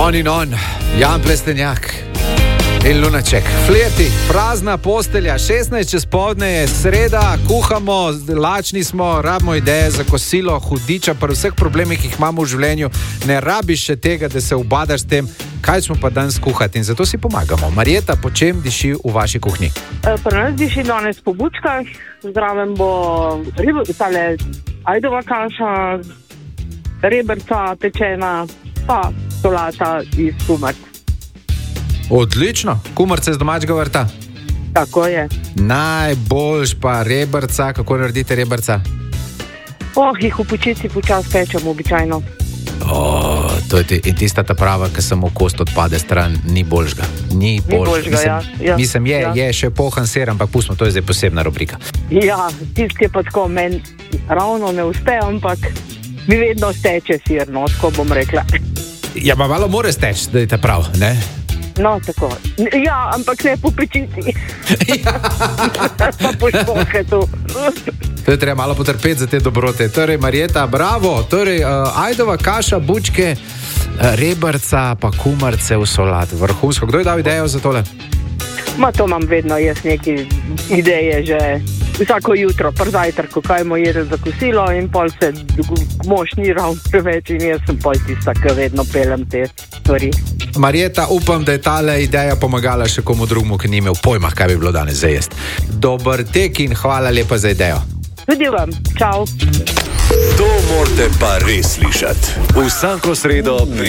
On in on, Jan Plestenjak in Lunaček. Flirti, prazna postelja, 16 čez povdne je sreda, kuhamo, lačni smo, rabimo ideje za kosilo, hudiča, pri vseh problemih, ki jih imamo v življenju, ne rabiš še tega, da se ubadaš s tem, kaj smo pa danes kuhati, in zato si pomagamo. Marjeta, po čem diši v vaši kuhinji? Pri nas diši danes po bučkah, zraven bo ajdova kaša, rebrca pečena, pa solata iz kumarc. Odlično, kumarce z domačega vrta. Tako je. Najboljš pa rebrca, kako naredite rebrca? Jih v pečici počasi pečemo običajno. To je tista ta prava, ki samo kost odpade stran, ni boljšga. Ni boljšga, mislim, je še pohan ser, ampak pustimo, to je zdaj posebna rubrika. Ja, tisti je pa tako, meni ravno ne uspe, ampak mi vedno steče sir, no, tako bom rekla. Ja, pa malo more steči, da je ta prav, ne? No, tako. Ja, ampak ne po pečici. Pa po špohetu. To je treba malo potrpeti za te dobrote. Torej, Marjeta, bravo. Torej, ajdova kaša, bučke, rebrca, pa kumarce v solat. Vrhunsko. Kdo je dal idejo za tole? To imam vedno jaz neke ideje že vsako jutro, pri zajtrku, kaj mu jede za kosilo in pol se mož ni ravno preveč in jaz sem pol tista, ki vedno pelem te stvari. Marjeta, upam, da je tale ideja pomagala še komu drugmu, ki ni imel pojma, kaj bi bilo danes za jest. Dober tek in hvala lepa za idejo. Tudi vam, čau. To morate pa res slišati. Vsako sredo